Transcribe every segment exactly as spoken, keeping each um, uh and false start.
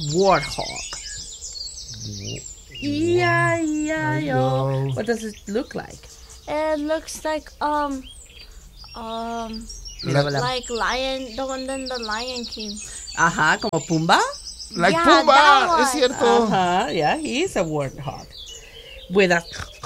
warthog. E I E I O. What does it look like? It looks like um um La- like lion, the one in the Lion King. Ajá, como Pumba. Like Yeah, Pumba, that one. es cierto. Ajá, yeah, he is a warthog. With a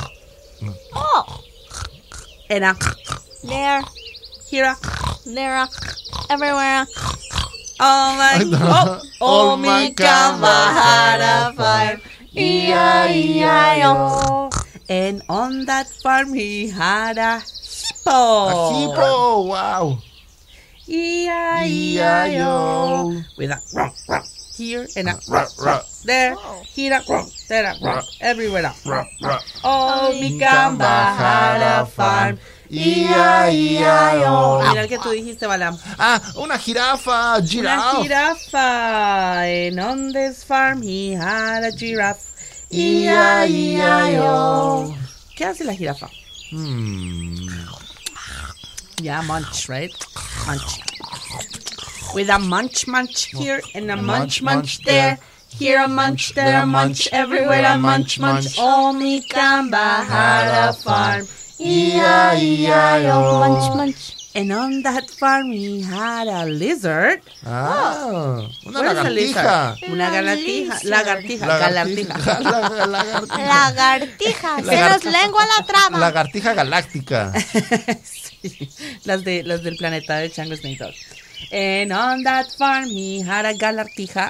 Oh, and a there, here a there, everywhere. oh my oh, Oh, mi my cama had a farm. farm. E I E I O. And on that farm he had a hippo. A hippo, wow. E I E I O. With a rump, rump here and a Ruh, ruh, there, Oh. here a rump, there a rump, everywhere a ruh, ruh. Oh, mi gamba had a farm. E I E I O. Mira el que tú dijiste, Balam. Ah, una jirafa, Una giraffe. jirafa. And on this farm he had a giraffe. E I E I O. ¿Qué hace la jirafa? Hmm. Yeah, munch, right? Munch. With a munch munch here and a munch munch, munch munch there. there. Here a munch, there a munch, everywhere a munch munch. Oh, mi gamba had a farm. E I E I O. Munch, munch. And on that farm he had a lizard. Ah, una What is a lizard? lagartija. Una lagartija. Lagartija. Lagartija. Galartija. La- Lagartija. Lagartija, se Lagar- nos lengua la traba. Lagartija galáctica. Sí, las, de, las del planeta de Chango Snake Dog. And on that farm he had a galartija.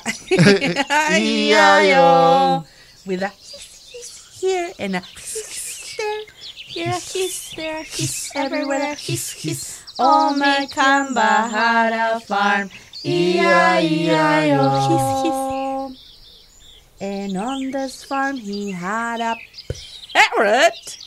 E I O. With a hiss, hiss here and a hiss there. Here a hiss, there a hiss, everywhere a hiss, hiss. Oh, my Kamba had a farm. E I E I O. And on this farm he had a parrot.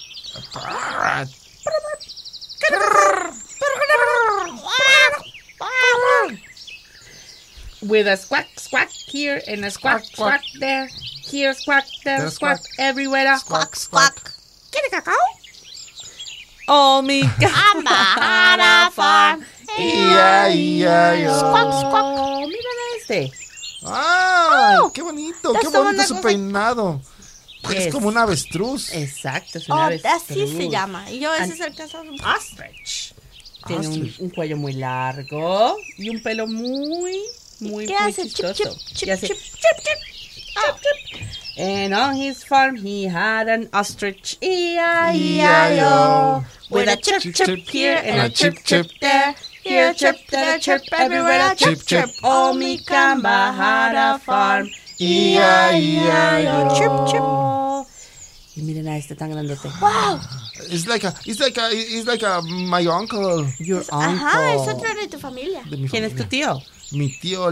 With a squawk, squawk here and a squawk, squawk, there. Here, squawk, there, There, squawk, squawk. everywhere. A Squawk, squawk. ¿Quiere cacao? Oh, mi Kamba had a farm. E I E I O. Squawk, squawk. Oh, mira este. ¡Ay, Oh, qué bonito! that's ¡Qué the one bonito that su goes like- peinado! ¿Qué Es es? como un avestruz. Exacto, es Oh, una así avestruz. se llama. Y yo ese An- es el caso. Ostrich. Tiene un, Ostrich. un cuello muy largo y un pelo muy, muy, ¿Qué muy hace? Chip, chistoso. chip, chip, Y hace chip. chip, chip, chip, chip. And on his farm he had an ostrich. E I E I O. With a chip, chip, chip, here and a chip, chip there. Here a chip, there a chip, everywhere a chip, Chip, chip. chip. Oh, mi Kamba had a farm. E I E I O. Chip, chip. Y miren a este tan grandote. Wow. It's like a, it's like a, it's like a, my uncle. Your Ajá, es uncle. otro de tu familia. De mi ¿Quién es tu familia. tío? Mi tío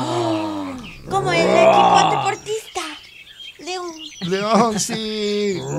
León. Como el equipo deportista. León. León, sí.